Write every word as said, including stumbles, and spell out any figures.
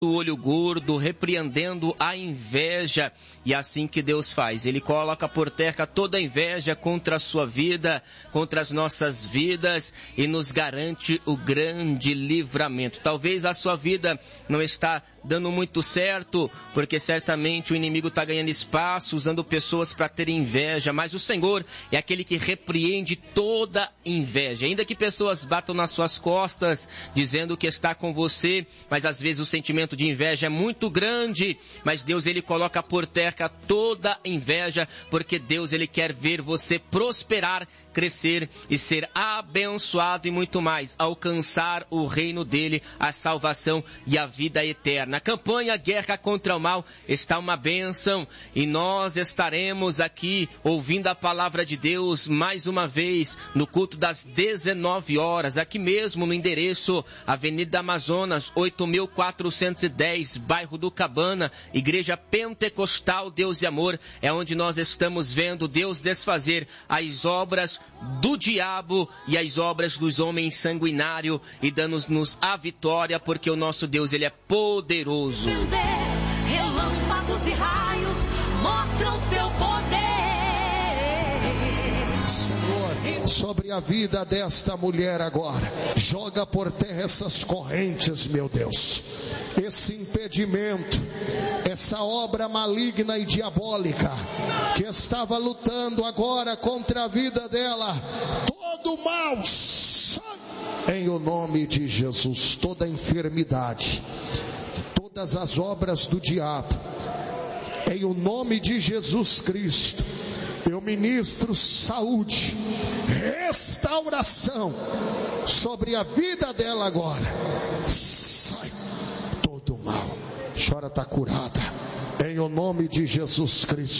o olho gordo, repreendendo a inveja. E é assim que Deus faz. Ele coloca por terra toda a inveja contra a sua vida, contra as nossas vidas, e nos garante o grande livramento. Talvez a sua vida não está dando muito certo, porque certamente o inimigo está ganhando espaço, usando pessoas para ter inveja, mas o Senhor é aquele que repreende toda inveja. Ainda que pessoas batam nas suas costas, dizendo que está com você, mas às vezes o sentimento de inveja é muito grande, mas Deus, ele coloca por terra toda inveja, porque Deus, ele quer ver você prosperar, crescer e ser abençoado e muito mais, alcançar o reino dele, a salvação e a vida eterna. A campanha Guerra contra o Mal está uma bênção, e nós estaremos aqui ouvindo a palavra de Deus mais uma vez no culto das dezenove horas, aqui mesmo no endereço Avenida Amazonas, oito mil quatrocentos e dez, bairro do Cabana, Igreja Pentecostal Deus e Amor. É onde nós estamos vendo Deus desfazer as obras do diabo e as obras dos homens sanguinários, e dando-nos a vitória, porque o nosso Deus, ele é poderoso. Relâmpagos e raios mostram seu poder. Senhor, sobre a vida desta mulher agora, joga por terra essas correntes, meu Deus, esse impedimento, essa obra maligna e diabólica que estava lutando agora contra a vida dela, todo mal, em o nome de Jesus, toda enfermidade, todas as obras do diabo, em o nome de Jesus Cristo, eu ministro saúde, restauração sobre a vida dela agora. Sai todo mal, chora, está curada, em o nome de Jesus Cristo.